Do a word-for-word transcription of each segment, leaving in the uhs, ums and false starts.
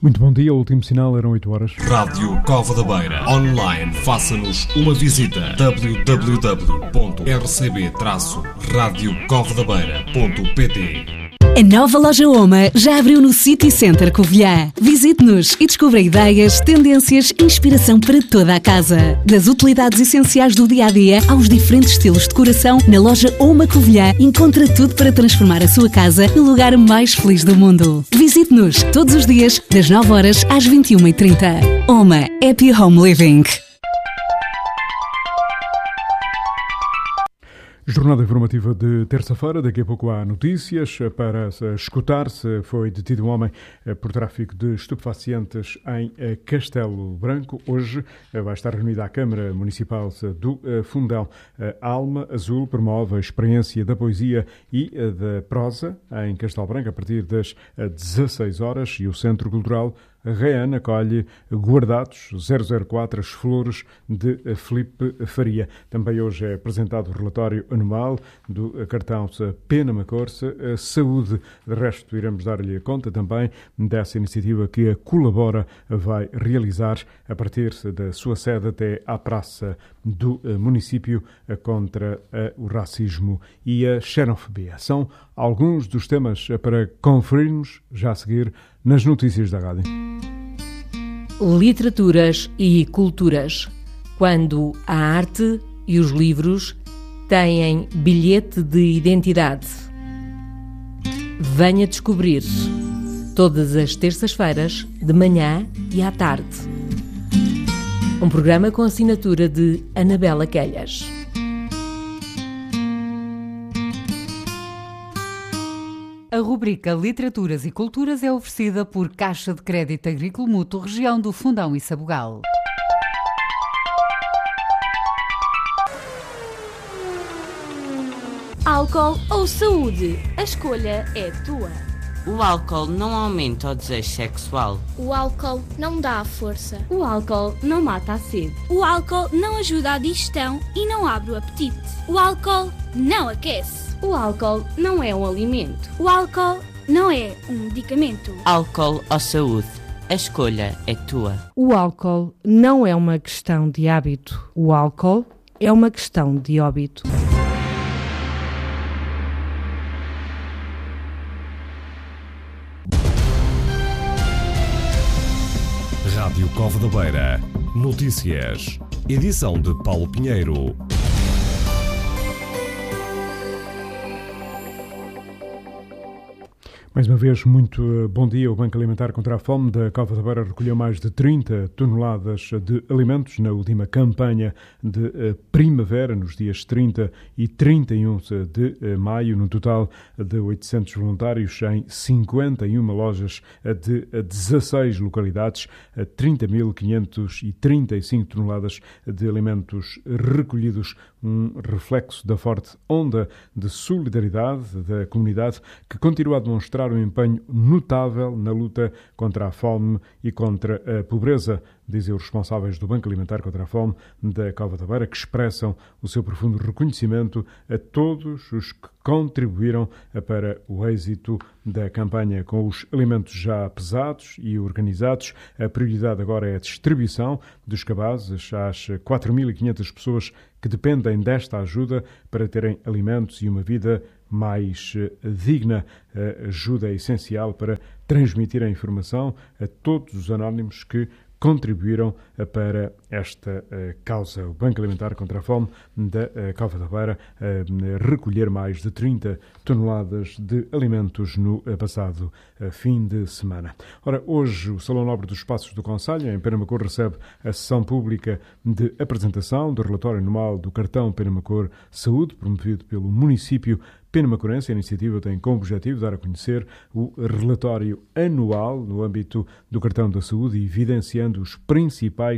Muito bom dia, o último sinal eram oito horas. Rádio Cova da Beira. Online, faça-nos uma visita. w w w ponto r c b traço radio cova da beira ponto p t. A nova loja Oma já abriu no City Center Covilhã. Visite-nos e descubra ideias, tendências e inspiração para toda a casa. Das utilidades essenciais do dia-a-dia aos diferentes estilos de decoração, na loja Oma Covilhã encontra tudo para transformar a sua casa no lugar mais feliz do mundo. Visite-nos todos os dias, das nove horas às vinte e uma e trinta. Oma Happy Home Living. Jornada informativa de terça-feira, daqui a pouco há notícias. Para escutar-se, foi detido um homem por tráfico de estupefacientes em Castelo Branco. Hoje vai estar reunida a Câmara Municipal do Fundão. A Alma Azul promove a experiência da poesia e da prosa em Castelo Branco a partir das dezasseis horas e o Centro Cultural Rean acolhe Guardados zero zero quatro, as flores de Filipe Faria. Também hoje é apresentado o relatório anual do cartão Pena Macorça Saúde. De resto, iremos dar-lhe conta também dessa iniciativa que a Colabora vai realizar a partir da sua sede até à praça do município contra o racismo e a xenofobia. São alguns dos temas para conferirmos já a seguir nas notícias da rádio. Literaturas e culturas. Quando a arte e os livros têm bilhete de identidade. Venha descobrir. Todas as terças-feiras, de manhã e à tarde. Um programa com assinatura de Anabela Quelhas. A rubrica Literaturas e Culturas é oferecida por Caixa de Crédito Agrícola Mútuo, região do Fundão e Sabugal. Álcool ou saúde? A escolha é tua. O álcool não aumenta o desejo sexual. O álcool não dá a força. O álcool não mata a sede. O álcool não ajuda a digestão e não abre o apetite. O álcool não aquece. O álcool não é um alimento. O álcool não é um medicamento. Álcool ou saúde? A escolha é tua. O álcool não é uma questão de hábito. O álcool é uma questão de óbito. Rádio Cova da Beira. Notícias. Edição de Paulo Pinheiro. Mais uma vez, muito bom dia. O Banco Alimentar contra a Fome da Cova da Beira recolheu mais de trinta toneladas de alimentos na última campanha de primavera, nos dias trinta e trinta e um de maio, no total de oitocentos voluntários em cinquenta e uma lojas de dezasseis localidades, trinta mil quinhentas e trinta e cinco toneladas de alimentos recolhidos, um reflexo da forte onda de solidariedade da comunidade que continua a demonstrar um empenho notável na luta contra a fome e contra a pobreza, dizem os responsáveis do Banco Alimentar contra a Fome da Cova da Beira, que expressam o seu profundo reconhecimento a todos os que contribuíram para o êxito da campanha. Com os alimentos já pesados e organizados, a prioridade agora é a distribuição dos cabazes às quatro mil e quinhentas pessoas que dependem desta ajuda para terem alimentos e uma vida mais digna. A ajuda é essencial para transmitir a informação a todos os anónimos que contribuíram para esta causa. O Banco Alimentar contra a Fome da Cova da Beira a recolher mais de trinta toneladas de alimentos no passado fim de semana. Ora, hoje o Salão Nobre dos Passos do Conselho, em Penamacor, recebe a sessão pública de apresentação do relatório anual do cartão Penamacor Saúde, promovido pelo município penamacorense. A iniciativa tem como objetivo dar a conhecer o relatório anual no âmbito do cartão da saúde, evidenciando os principais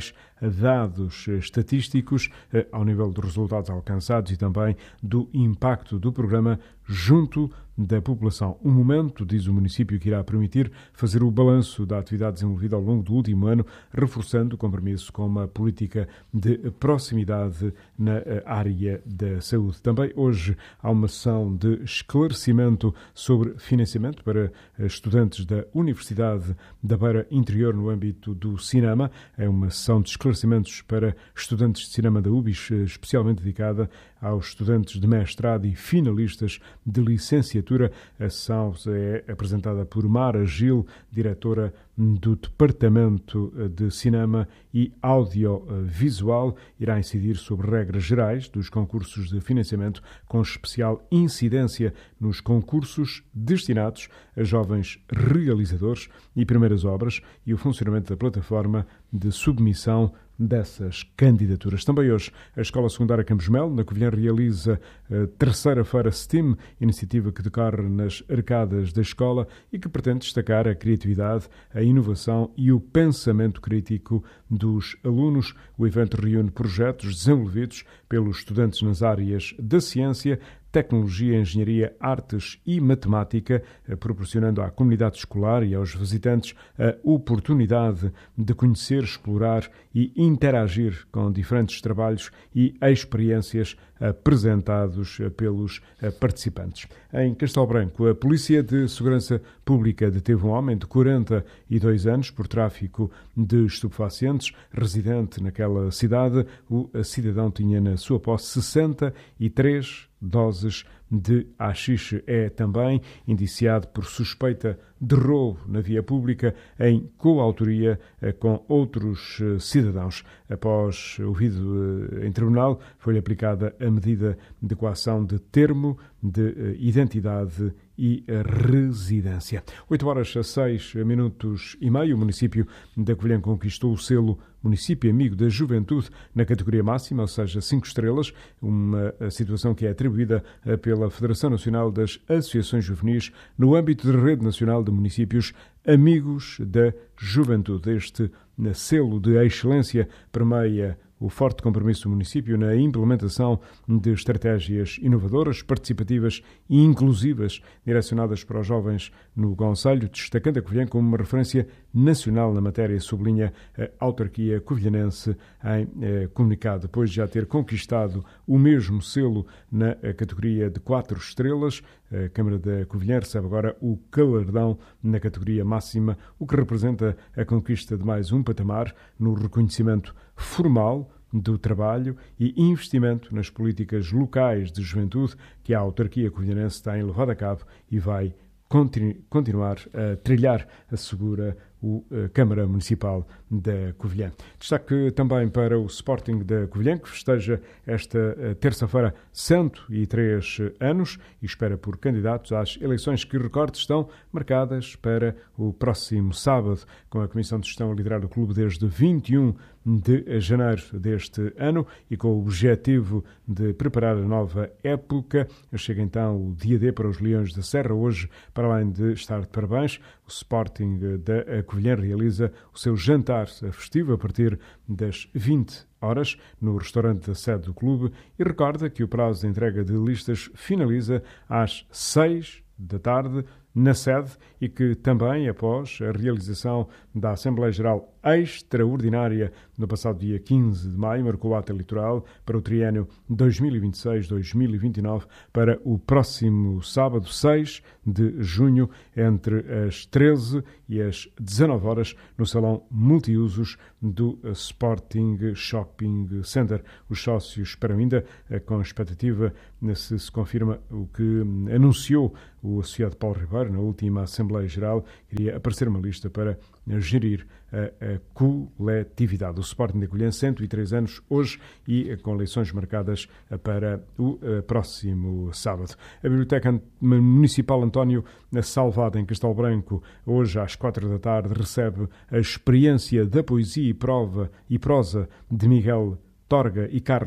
dados estatísticos ao nível dos resultados alcançados e também do impacto do programa junto da população. Um momento, diz o município, que irá permitir fazer o balanço da atividade desenvolvida ao longo do último ano, reforçando o compromisso com uma política de proximidade na área da saúde. Também hoje há uma sessão de esclarecimento sobre financiamento para estudantes da Universidade da Beira Interior no âmbito do cinema. É uma sessão de esclarecimentos para estudantes de cinema da U B I S, especialmente dedicada aos estudantes de mestrado e finalistas de licenciatura. A sessão é apresentada por Mara Gil, diretora do Departamento de Cinema e Audiovisual. Irá incidir sobre regras gerais dos concursos de financiamento, com especial incidência nos concursos destinados a jovens realizadores e primeiras obras e o funcionamento da plataforma de submissão dessas candidaturas. Também hoje, a Escola Secundária Campos Melo, na Covilhã, realiza a terceira Feira STEAM, iniciativa que decorre nas arcadas da escola e que pretende destacar a criatividade, a inovação e o pensamento crítico dos alunos. O evento reúne projetos desenvolvidos pelos estudantes nas áreas da ciência, tecnologia, engenharia, artes e matemática, proporcionando à comunidade escolar e aos visitantes a oportunidade de conhecer, explorar e interagir com diferentes trabalhos e experiências apresentados pelos participantes. Em Castelo Branco, a Polícia de Segurança Pública deteve um homem de quarenta e dois anos por tráfico de estupefacientes, residente naquela cidade. O cidadão tinha na sua posse sessenta e três doses de haxixe. É também indiciado por suspeita de roubo na via pública em coautoria com outros cidadãos. Após ouvido em tribunal, foi-lhe aplicada a medida de coação de termo de identidade e residência. oito horas a seis minutos e meio, o município da Covilhã conquistou o selo Município Amigo da Juventude na categoria máxima, ou seja, cinco estrelas, uma situação que é atribuída pela Federação Nacional das Associações Juvenis no âmbito da Rede Nacional de Municípios Amigos da Juventude. Este selo de excelência permeia o forte compromisso do município na implementação de estratégias inovadoras, participativas e inclusivas direcionadas para os jovens no concelho, destacando a Covilhã como uma referência nacional na matéria, sublinha a autarquia covilhanense em eh, comunicado. Depois de já ter conquistado o mesmo selo na categoria de quatro estrelas, a Câmara da Covilhã recebe agora o galardão na categoria máxima, o que representa a conquista de mais um patamar no reconhecimento formal do trabalho e investimento nas políticas locais de juventude que a autarquia covilhanense tem levado a cabo e vai continu- continuar a trilhar, assegura o uh, Câmara Municipal da Covilhã. Destaque também para o Sporting da Covilhã, que festeja esta uh, terça-feira cento e três anos e espera por candidatos às eleições que, recorde, estão marcadas para o próximo sábado, com a Comissão de Gestão a liderar o clube desde vinte e um de janeiro deste ano e com o objetivo de preparar a nova época. Chega então o dia D para os Leões da Serra. Hoje, para além de estar de parabéns, o Sporting da Covilhã realiza o seu jantar festivo a partir das vinte horas no restaurante da sede do clube e recorda que o prazo de entrega de listas finaliza às seis da tarde na sede e que também, após a realização da Assembleia Geral Extraordinária no passado dia quinze de maio, marcou o ato eleitoral para o triênio dois mil e vinte e seis a dois mil e vinte e nove para o próximo sábado, seis de junho, entre as treze e as dezanove horas, no Salão Multiusos do Sporting Shopping Center. Os sócios esperam ainda, com expectativa, se se confirma o que anunciou o associado Paulo Ribeiro na última Assembleia Geral, queria aparecer uma lista para gerir a, a coletividade. O Sporting da Covilhã, cento e três anos hoje e com eleições marcadas para o a, próximo sábado. A Biblioteca Municipal António Salvado, em Castelo Branco, hoje às quatro da tarde, recebe a experiência da poesia e, prova, e prosa de Miguel Torga e Carlos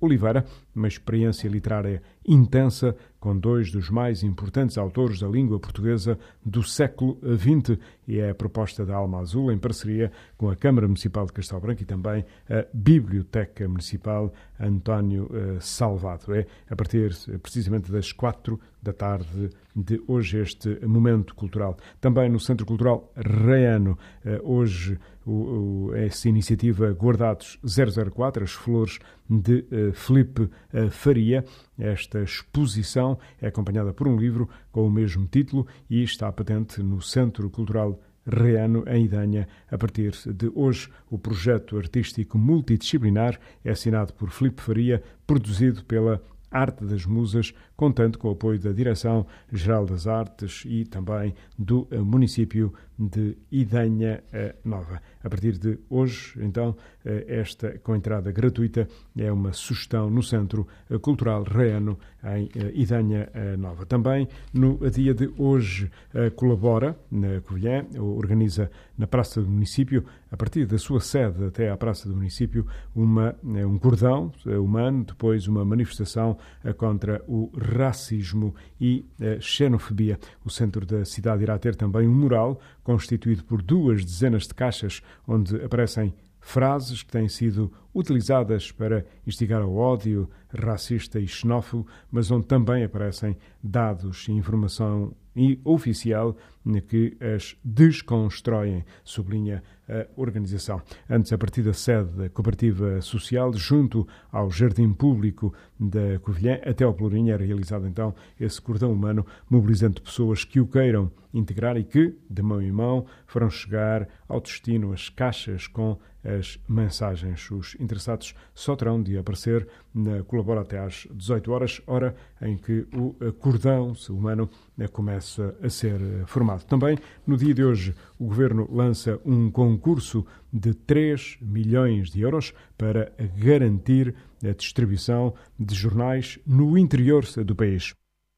Oliveira, uma experiência literária intensa com dois dos mais importantes autores da língua portuguesa do século vinte, e é a proposta da Alma Azul em parceria com a Câmara Municipal de Castelo Branco e também a Biblioteca Municipal António uh, Salvado. É a partir precisamente das quatro da tarde de hoje este momento cultural. Também no Centro Cultural Reano, uh, hoje o, o, essa iniciativa Guardados zero zero quatro, as flores de uh, Filipe uh, Faria. Esta exposição é acompanhada por um livro com o mesmo título e está patente no Centro Cultural Reano, em Idanha. A partir de hoje, o projeto artístico multidisciplinar é assinado por Filipe Faria, produzido pela Arte das Musas, contando com o apoio da Direção-Geral das Artes e também do município de Idanha Nova. A partir de hoje, então, esta, com entrada gratuita, é uma sugestão no Centro Cultural Reano, em Idanha Nova. Também, no dia de hoje, colabora na Covilhã, organiza na Praça do Município, a partir da sua sede até à Praça do Município, uma, um cordão humano, depois uma manifestação contra o racismo e a xenofobia. O centro da cidade irá ter também um mural constituído por duas dezenas de caixas onde aparecem frases que têm sido utilizadas para instigar ao ódio racista e xenófobo, mas onde também aparecem dados e informação oficial que as desconstroem, sublinha a organização. Antes, a partir da sede da Cooperativa Social, junto ao Jardim Público da Covilhã, até ao Pelourinho, era realizado então esse cordão humano, mobilizando pessoas que o queiram integrar e que, de mão em mão, foram chegar ao destino as caixas com as mensagens. Os interessados só terão de aparecer na Colabora até às dezoito horas, hora em que o cordão humano começa a ser formado. Também, no dia de hoje, o Governo lança um concurso de três milhões de euros para garantir a distribuição de jornais no interior do país.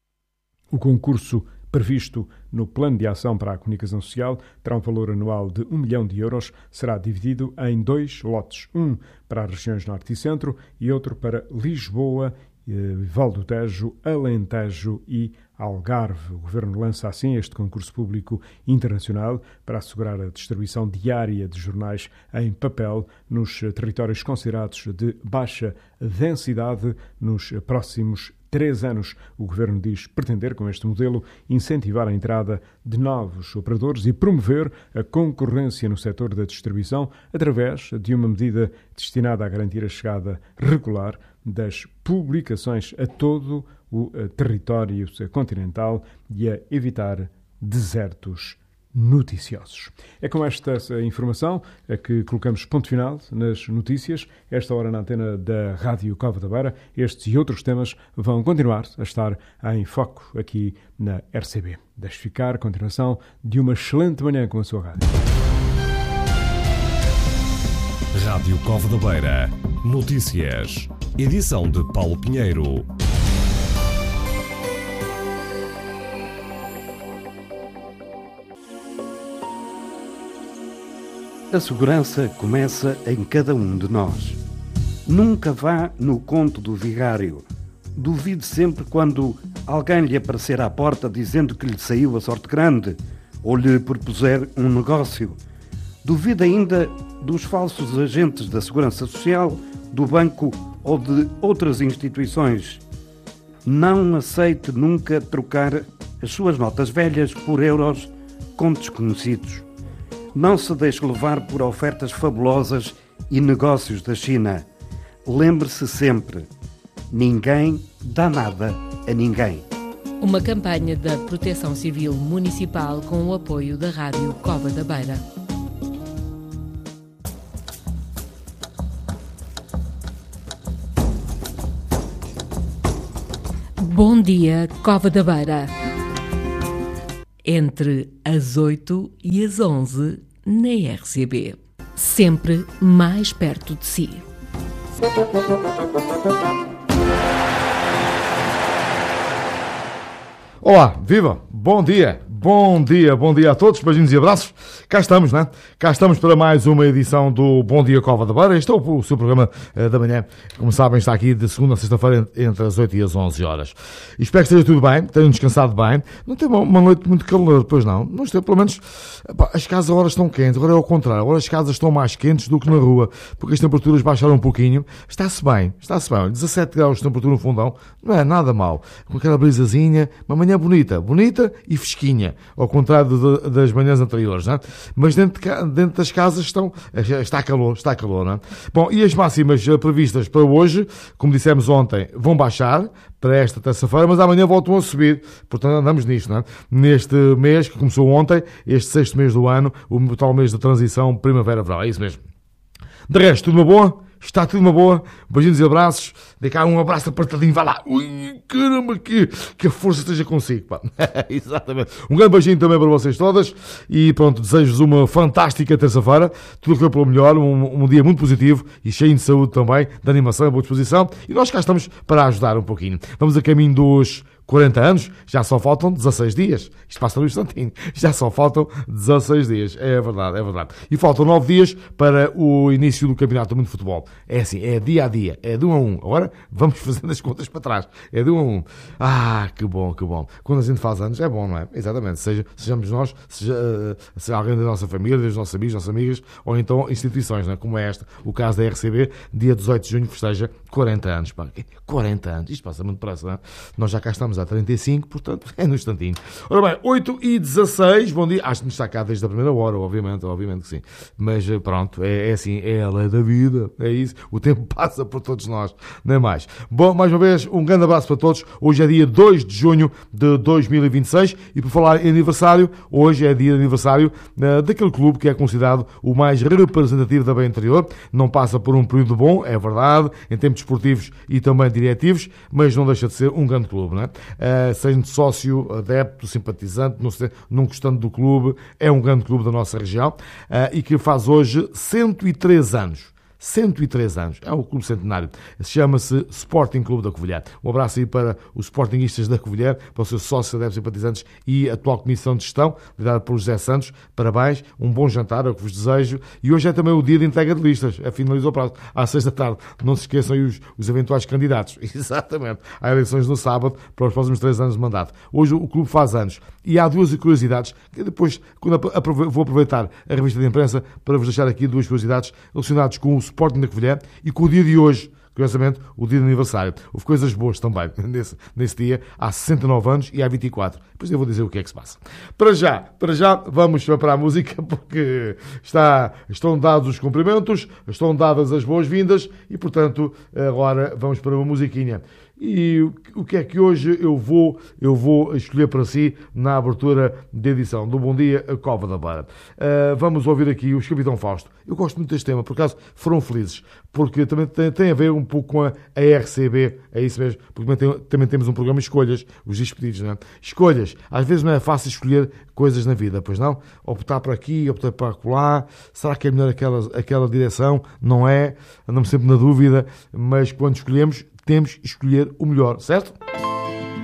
O concurso previsto no Plano de Ação para a Comunicação Social terá um valor anual de um milhão de euros, será dividido em dois lotes, um para as regiões Norte e Centro e outro para Lisboa, Val do Tejo, Alentejo e Algarve. O Governo lança assim este concurso público internacional para assegurar a distribuição diária de jornais em papel nos territórios considerados de baixa densidade nos próximos três anos. O Governo diz pretender, com este modelo, incentivar a entrada de novos operadores e promover a concorrência no setor da distribuição através de uma medida destinada a garantir a chegada regular das publicações a todo o território continental e a evitar desertos noticiosos. É com esta informação que colocamos ponto final nas notícias. Esta hora na antena da Rádio Cova da Beira. Estes e outros temas vão continuar a estar em foco aqui na R C B. Deixe ficar a continuação de uma excelente manhã com a sua rádio. Rádio Cova da Beira. Notícias. Edição de Paulo Pinheiro. A segurança começa em cada um de nós. Nunca vá no conto do vigário. Duvide sempre quando alguém lhe aparecer à porta dizendo que lhe saiu a sorte grande ou lhe propuser um negócio. Duvide ainda dos falsos agentes da Segurança Social, do banco ou de outras instituições. Não aceite nunca trocar as suas notas velhas por euros com desconhecidos. Não se deixe levar por ofertas fabulosas e negócios da China. Lembre-se sempre, ninguém dá nada a ninguém. Uma campanha da Proteção Civil Municipal com o apoio da Rádio Cova da Beira. Bom dia, Cova da Beira. Entre as oito e as onze na R C B. Sempre mais perto de si. Olá, viva, bom dia, bom dia, bom dia a todos, beijinhos e abraços. Cá estamos, né? Cá estamos para mais uma edição do Bom Dia Cova da Beira. Este é o, o seu programa uh, da manhã. Como sabem, está aqui de segunda a sexta-feira entre as oito e as onze horas. E espero que esteja tudo bem, tenham descansado bem. Não tem uma, uma noite muito calor, pois não. Não tem, pelo menos, pá, as casas agora estão quentes, agora é ao contrário. Agora as casas estão mais quentes do que na rua, porque as temperaturas baixaram um pouquinho. Está-se bem, está-se bem. dezassete graus de temperatura no fundão, não é nada mal. Com aquela brisazinha, uma manhã bonita, bonita e fresquinha, ao contrário de, das manhãs anteriores, não é? Mas dentro, de, dentro das casas estão, está calor, está calor, não é? Bom, e as máximas previstas para hoje, como dissemos ontem, vão baixar para esta terça-feira, mas amanhã voltam a subir, portanto andamos nisto, não é? Neste mês que começou ontem, este sexto mês do ano, o tal mês da transição primavera-verão, é isso mesmo. De resto, tudo uma boa? Está tudo uma boa, beijinhos e abraços, dê cá um abraço apertadinho, vai lá, ui, caramba, que, que a força esteja consigo, pá. Exatamente, um grande beijinho também para vocês todas, e pronto, desejo-vos uma fantástica terça-feira, tudo foi pelo melhor, um, um dia muito positivo, e cheio de saúde também, de animação e boa disposição, e nós cá estamos para ajudar um pouquinho. Vamos a caminho dos quarenta anos, já só faltam dezasseis dias. Isto passa no instantinho. Já só faltam dezasseis dias. É verdade, é verdade. E faltam nove dias para o início do Campeonato do Mundo de Futebol. É assim, é dia a dia, é de um a um. Agora vamos fazendo as contas para trás. É de um a um. Ah, que bom, que bom. Quando a gente faz anos é bom, não é? Exatamente. Seja, sejamos nós, seja, seja alguém da nossa família, dos nossos amigos, nossas amigas, ou então instituições, não é? Como é esta, o caso da R C B, dia dezoito de junho, festeja quarenta anos. Pá. quarenta anos. Isto passa muito depressa, não é? Nós já cá estamos há trinta e cinco, portanto, é no instantinho. Ora bem, oito e dezasseis, bom dia. Acho que me está cá desde a primeira hora, obviamente, obviamente que sim. Mas pronto, é, é assim, é a lei da vida, é isso. O tempo passa por todos nós, não é mais. Bom, mais uma vez, um grande abraço para todos. Hoje é dia dois de junho de dois mil e vinte e seis e por falar em aniversário, hoje é dia de aniversário uh, daquele clube que é considerado o mais representativo da Beira Interior. Não passa por um período bom, é verdade, em termos desportivos e também diretivos, mas não deixa de ser um grande clube, não é? Uh, sendo sócio, adepto, simpatizante, não, sei, não gostando do clube, é um grande clube da nossa região uh, e que faz hoje cento e três anos. cento e três anos, é o clube centenário, chama-se Sporting Clube da Covilhã. Um abraço aí para os sportinguistas da Covilhã, para os seus sócios, adeptos, simpatizantes e a atual comissão de gestão, liderada por José Santos. Parabéns, um bom jantar, é o que vos desejo. E hoje é também o dia de entrega de listas, finalizou o prazo, às seis da tarde. Não se esqueçam aí os, os eventuais candidatos. Exatamente, há eleições no sábado para os próximos três anos de mandato. Hoje o clube faz anos. E há duas curiosidades, que depois quando vou aproveitar a revista de imprensa para vos deixar aqui duas curiosidades relacionadas com o Sporting da Covilhã e com o dia de hoje, curiosamente, o dia de aniversário. Houve coisas boas também nesse, nesse dia, há sessenta e nove anos e há vinte e quatro. Depois eu vou dizer o que é que se passa. Para já, para já, vamos para a música, porque está, estão dados os cumprimentos, estão dadas as boas-vindas e, portanto, agora vamos para uma musiquinha. E o que é que hoje eu vou, eu vou escolher para si na abertura da edição do Bom Dia a Cova da Beira? Uh, vamos ouvir aqui os Capitão Fausto. Eu gosto muito deste tema, por acaso foram felizes, porque também tem, tem a ver um pouco com a, a R C B, é isso mesmo, porque também, tem, também temos um programa de escolhas, os despedidos, não é? Escolhas, às vezes não é fácil escolher coisas na vida, pois não? Optar por aqui, optar por acolá, será que é melhor aquela, aquela direção? Não é? Andamos sempre na dúvida, mas quando escolhemos, temos que escolher o melhor, certo?